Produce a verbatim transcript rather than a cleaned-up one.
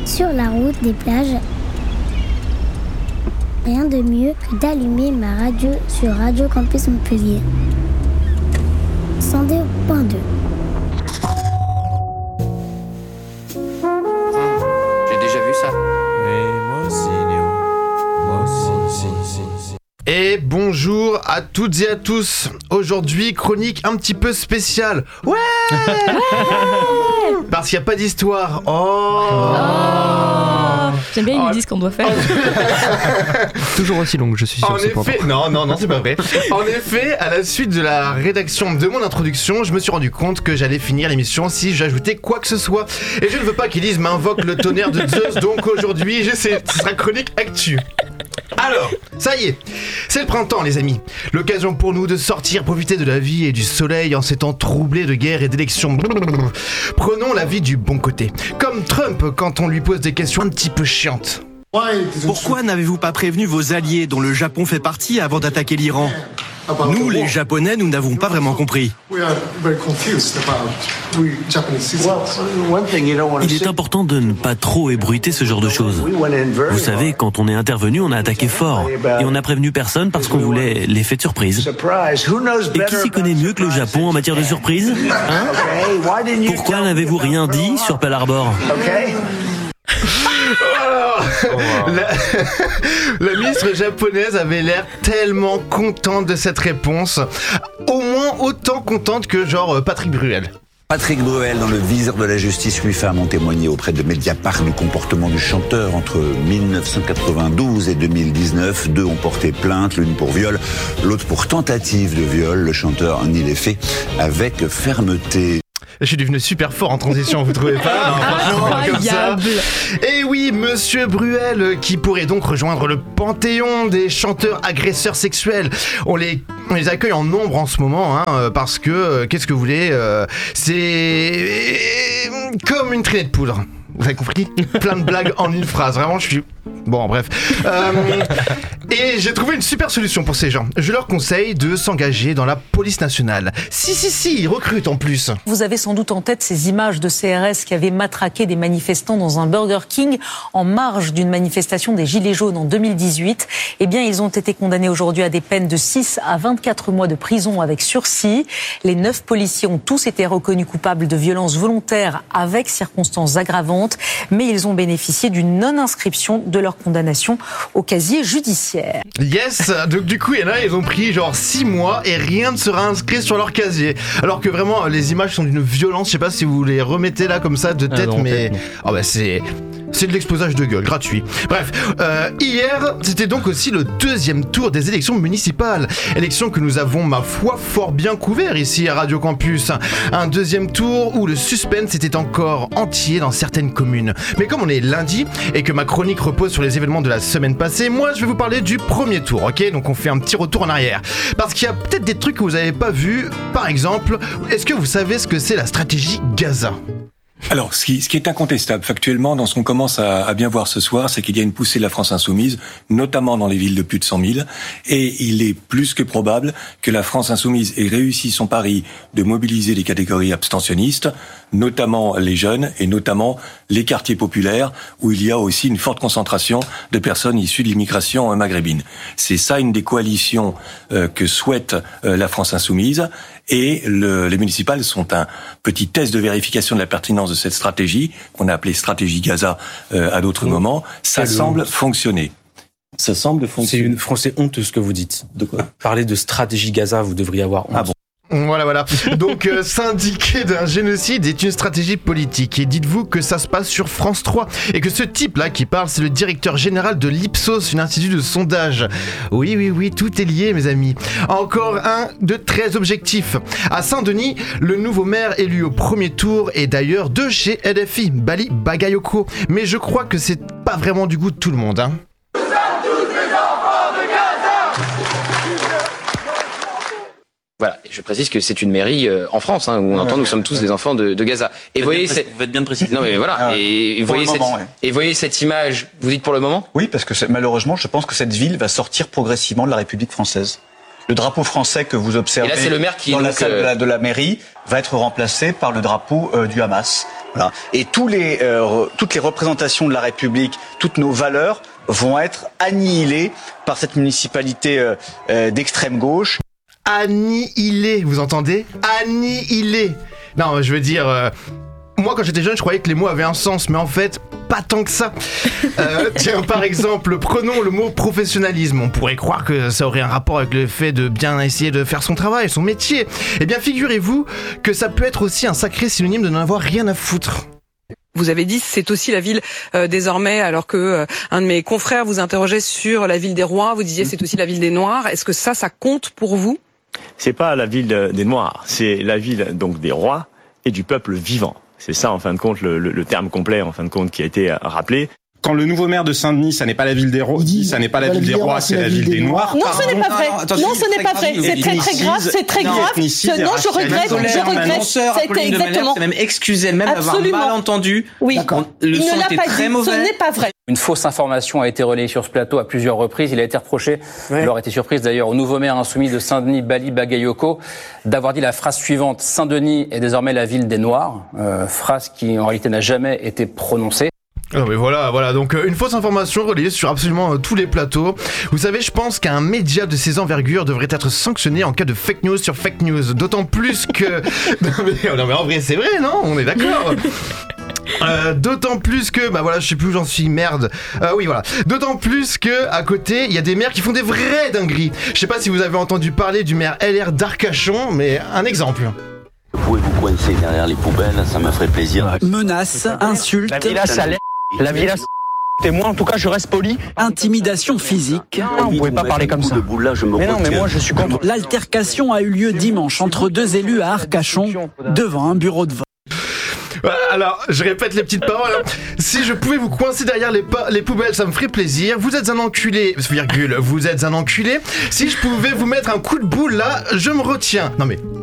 sur la route des plages. Rien de mieux que d'allumer ma radio sur Radio Campus Montpellier. cent deux point deux. J'ai déjà vu ça. Et moi aussi, Léo. Moi aussi, si, si, si. Et bonjour à toutes et à tous. Aujourd'hui, chronique un petit peu spéciale. Ouais. Parce qu'il n'y a pas d'histoire. Oh, oh. J'aime bien, ils oh. nous disent ce qu'on doit faire. Toujours aussi longue, je suis sûr. En effet, non, non, non, c'est pas vrai. En effet, à la suite de la rédaction de mon introduction, je me suis rendu compte que j'allais finir l'émission si j'ajoutais quoi que ce soit. Et je ne veux pas qu'Élise m'invoque le tonnerre de Zeus, donc aujourd'hui, j'essaie, ce sera chronique actu. Alors, ça y est, c'est le printemps les amis. L'occasion pour nous de sortir, profiter de la vie et du soleil en ces temps troublés de guerre et d'élections. Prenons la vie du bon côté. Comme Trump quand on lui pose des questions un petit peu chiantes. Pourquoi n'avez-vous pas prévenu vos alliés dont le Japon fait partie avant d'attaquer l'Iran ? Nous, les Japonais, nous n'avons pas vraiment compris. Il est important de ne pas trop ébruiter ce genre de choses. Vous savez, quand on est intervenu, on a attaqué fort. Et on n'a prévenu personne parce qu'on voulait l'effet de surprise. Et qui s'y connaît mieux que le Japon en matière de surprise ? Hein ? Pourquoi n'avez-vous rien dit sur Pearl Harbor ? La... la ministre japonaise avait l'air tellement contente de cette réponse, au moins autant contente que genre Patrick Bruel. Patrick Bruel, dans le viseur de la justice, huit femmes ont témoigné auprès de Mediapart du comportement du chanteur entre dix-neuf cent quatre-vingt-douze et deux mille dix-neuf. Deux ont porté plainte, l'une pour viol, l'autre pour tentative de viol. Le chanteur nie les faits avec fermeté. Je suis devenu super fort en transition, vous trouvez pas ? Non, incroyable. Et oui, Monsieur Bruel, qui pourrait donc rejoindre le panthéon des chanteurs agresseurs sexuels. On les, on les accueille en nombre en ce moment, hein, parce que, euh, qu'est-ce que vous voulez, euh, c'est comme une traînée de poudre. Vous avez compris ? Plein de blagues en une phrase. Vraiment, je suis... Bon, bref. Euh, et j'ai trouvé une super solution pour ces gens. Je leur conseille de s'engager dans la police nationale. Si, si, si, ils recrutent en plus. Vous avez sans doute en tête ces images de C R S qui avaient matraqué des manifestants dans un Burger King en marge d'une manifestation des Gilets jaunes en deux mille dix-huit. Eh bien, ils ont été condamnés aujourd'hui à des peines de six à vingt-quatre mois de prison avec sursis. Les neuf policiers ont tous été reconnus coupables de violences volontaires avec circonstances aggravantes, mais ils ont bénéficié d'une non-inscription de leur condamnation au casier judiciaire. Yes, donc du coup il y en a, ils ont pris genre six mois et rien ne sera inscrit sur leur casier. Alors que vraiment les images sont d'une violence, je sais pas si vous les remettez là comme ça de tête, ah non, mais oh bah c'est c'est de l'exposage de gueule gratuit. Bref, euh, hier c'était donc aussi le deuxième tour des élections municipales, élections que nous avons ma foi fort bien couvert ici à Radio Campus. Un deuxième tour où le suspense était encore entier dans certaines communes. Mais comme on est lundi et que ma chronique repose sur les événements de la semaine passée, moi je vais vous parler du premier tour, ok ? Donc on fait un petit retour en arrière. Parce qu'il y a peut-être des trucs que vous n'avez pas vus. Par exemple, est-ce que vous savez ce que c'est la stratégie Gaza ? Alors, ce qui, ce qui est incontestable factuellement dans ce qu'on commence à, à bien voir ce soir, c'est qu'il y a une poussée de la France insoumise, notamment dans les villes de plus de cent mille, et il est plus que probable que la France insoumise ait réussi son pari de mobiliser les catégories abstentionnistes, notamment les jeunes et notamment les quartiers populaires, où il y a aussi une forte concentration de personnes issues de l'immigration maghrébine. C'est ça une des coalitions euh, que souhaite euh, la France insoumise. Et le, les municipales sont un petit test de vérification de la pertinence de cette stratégie, qu'on a appelée stratégie Gaza euh, à d'autres mmh. moments. Ça c'est semble le... fonctionner. Ça semble fonctionner. C'est une français honte ce que vous dites. De quoi ? Parler de stratégie Gaza, vous devriez avoir honte. Ah bon. Voilà, voilà. Donc, euh, s'indiquer d'un génocide est une stratégie politique. Et dites-vous que ça se passe sur France trois. Et que ce type-là qui parle, c'est le directeur général de l'Ipsos, une institut de sondage. Oui, oui, oui, tout est lié, mes amis. Encore un de très objectif. À Saint-Denis, le nouveau maire élu au premier tour est d'ailleurs de chez L F I, Bali Bagayoko. Mais je crois que c'est pas vraiment du goût de tout le monde, hein. Voilà, je précise que c'est une mairie euh, en France, hein, où on entend nous sommes tous des enfants de, de Gaza. Et vous voyez, c'est... vous faites bien de préciser. Non mais voilà. Ah, et, et, voyez cette... moment, ouais. et voyez cette image. Vous dites pour le moment ? Oui, parce que malheureusement, je pense que cette ville va sortir progressivement de la République française. le drapeau français que vous observez Et là, c'est le maire qui, dans la donc, salle euh... de, la, de la mairie va être remplacé par le drapeau euh, du Hamas. Voilà. Et tous les, euh, toutes les représentations de la République, toutes nos valeurs vont être annihilées par cette municipalité euh, euh, d'extrême gauche. Annihilées, vous entendez ? Annihilées. Non, je veux dire... Euh... Moi, quand j'étais jeune, je croyais que les mots avaient un sens, mais en fait, pas tant que ça. Euh, tiens, par exemple, prenons le mot professionnalisme. On pourrait croire que ça aurait un rapport avec le fait de bien essayer de faire son travail, son métier. Eh bien, figurez-vous que ça peut être aussi un sacré synonyme de n'en avoir rien à foutre. Vous avez dit c'est aussi la ville euh, désormais, alors que euh, un de mes confrères vous interrogeait sur la ville des Rois, vous disiez c'est aussi la ville des Noirs. Est-ce que ça, ça compte pour vous ? C'est pas la ville des Noirs, c'est la ville donc des rois et du peuple vivant. C'est ça, en fin de compte, le, le, le terme complet, en fin de compte, qui a été rappelé. Quand le nouveau maire de Saint-Denis, ça n'est pas la ville des rois, ça n'est pas la ville des rois, c'est la ville des noirs. Non, ce n'est pas vrai. Non, ce n'est pas vrai. C'est très très grave. C'est très grave. Non, je regrette. Je regrette. C'était exactement. C'est même excusé, même d'avoir mal entendu. Oui. Le son était très mauvais. Ce n'est pas vrai. Une fausse information a été relayée sur ce plateau à plusieurs reprises. Il a été reproché, ouais. il aurait été surprise d'ailleurs, au nouveau maire insoumis de Saint-Denis, Bali Bagayoko, d'avoir dit la phrase suivante: Saint-Denis est désormais la ville des Noirs, euh, phrase qui en réalité n'a jamais été prononcée. Non mais voilà, voilà, donc euh, une fausse information relayée sur absolument euh, tous les plateaux. Vous savez, je pense qu'un média de ces envergures devrait être sanctionné en cas de fake news sur fake news. D'autant plus que... non, mais, non mais en vrai c'est vrai, non ? On est d'accord. Euh, d'autant plus que, bah voilà, je sais plus où j'en suis, merde. Euh, oui, voilà. D'autant plus que, à côté, il y a des maires qui font des vraies dingueries. Je sais pas si vous avez entendu parler du maire L R d'Arcachon, mais un exemple. Vous pouvez vous coincer derrière les poubelles, ça me ferait plaisir. Menaces, insultes. La villa, ça l'est. La villa, et moi, en tout cas, je reste poli. Intimidation physique. Non, vous pouvez pas parler comme ça. Là, je me mais non, mais moi, je suis contre. L'altercation a eu lieu dimanche entre deux élus à Arcachon, devant un bureau de vote. Alors, je répète les petites paroles. Hein. Si je pouvais vous coincer derrière les, pa- les poubelles, ça me ferait plaisir. Vous êtes un enculé, virgule, vous êtes un enculé. Si je pouvais vous mettre un coup de boule là, je me retiens. Non mais...